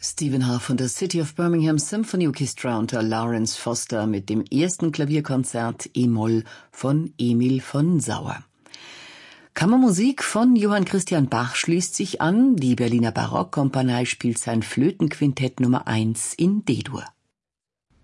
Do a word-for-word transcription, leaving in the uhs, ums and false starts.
Stephen H. von der City of Birmingham Symphony Orchestra unter Lawrence Foster mit dem ersten Klavierkonzert E-Moll von Emil von Sauer. Kammermusik von Johann Christian Bach schließt sich an. Die Berliner Barockkompanie spielt sein Flötenquintett Nummer eins in D-Dur.